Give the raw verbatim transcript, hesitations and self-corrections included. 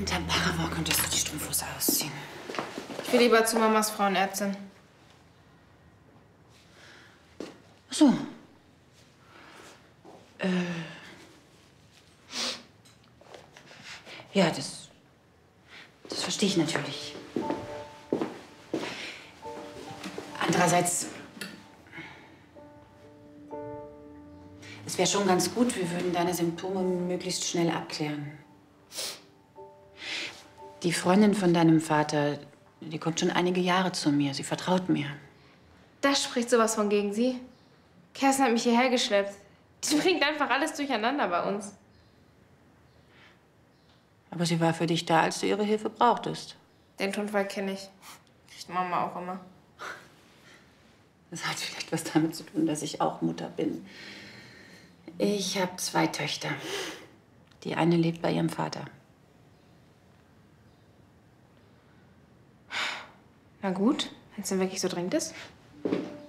Hinterm Paravor könntest du die Strumpfhose ausziehen. Ich will lieber zu Mamas Frauenärztin. Ach so. Äh. Ja, das... Das verstehe ich natürlich. Andererseits... Es wäre schon ganz gut, wir würden deine Symptome möglichst schnell abklären. Die Freundin von deinem Vater, die kommt schon einige Jahre zu mir. Sie vertraut mir. Das spricht sowas von gegen sie. Kerstin hat mich hierher geschleppt. Die bringt einfach alles durcheinander bei uns. Aber sie war für dich da, als du ihre Hilfe brauchtest. Den Tonfall kenne ich. Kriegt Mama auch immer. Das hat vielleicht was damit zu tun, dass ich auch Mutter bin. Ich habe zwei Töchter. Die eine lebt bei ihrem Vater. Na gut, wenn es denn wirklich so dringend ist.